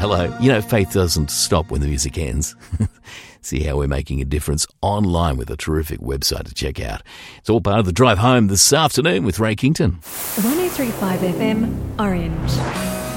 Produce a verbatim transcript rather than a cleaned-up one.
Hello. You know, faith doesn't stop when the music ends. See how we're making a difference online with a terrific website to check out. It's all part of the drive home this afternoon with Ray Kington. one oh three point five F M, Orange.